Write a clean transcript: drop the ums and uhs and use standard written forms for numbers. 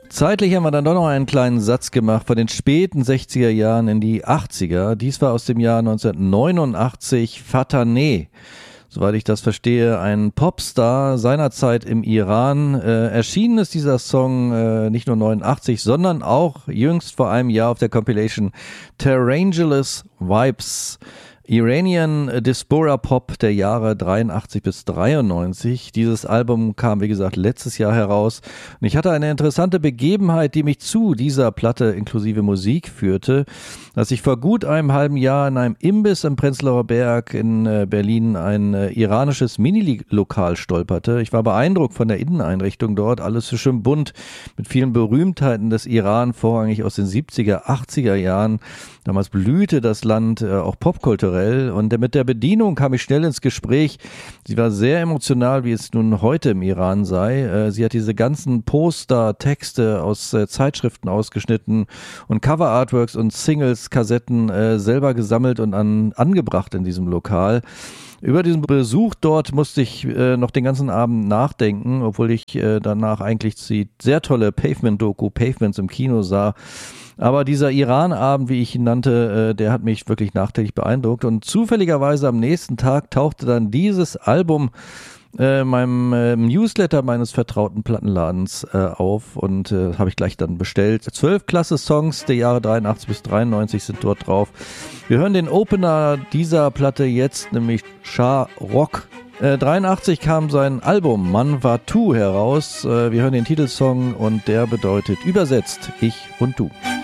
Zeitlich haben wir dann doch noch einen kleinen Satz gemacht von den späten 60er Jahren in die 80er. Dies war aus dem Jahr 1989 Fatane. Soweit ich das verstehe, ein Popstar seinerzeit im Iran. Erschienen ist dieser Song nicht nur 89, sondern auch jüngst vor einem Jahr auf der Compilation Terrangelous Vibes. Iranian Diaspora Pop der Jahre 83 bis 93. Dieses Album kam, wie gesagt, letztes Jahr heraus. Und ich hatte eine interessante Begebenheit, die mich zu dieser Platte inklusive Musik führte, dass ich vor gut einem halben Jahr in einem Imbiss im Prenzlauer Berg in Berlin ein iranisches Mini-Lokal stolperte. Ich war beeindruckt von der Inneneinrichtung dort. Alles so schön bunt mit vielen Berühmtheiten des Iran, vorrangig aus den 70er, 80er Jahren. Damals blühte das Land auch popkulturell und mit der Bedienung kam ich schnell ins Gespräch. Sie war sehr emotional, wie es nun heute im Iran sei. Sie hat diese ganzen Poster, Texte aus Zeitschriften ausgeschnitten und Cover-Artworks und Singles, Kassetten selber gesammelt und angebracht in diesem Lokal. Über diesen Besuch dort musste ich noch den ganzen Abend nachdenken, obwohl ich danach eigentlich die sehr tolle Pavement-Doku Pavements im Kino sah. Aber dieser Iran-Abend, wie ich ihn nannte, der hat mich wirklich nachträglich beeindruckt. Und zufälligerweise am nächsten Tag tauchte dann dieses Album meinem Newsletter meines vertrauten Plattenladens auf und habe ich gleich dann bestellt. 12 klasse Songs der Jahre 83 bis 93 sind dort drauf. Wir hören den Opener dieser Platte jetzt, nämlich Shah Rock. 83 kam sein Album Man Vatu heraus. Wir hören den Titelsong und der bedeutet übersetzt Ich und Du.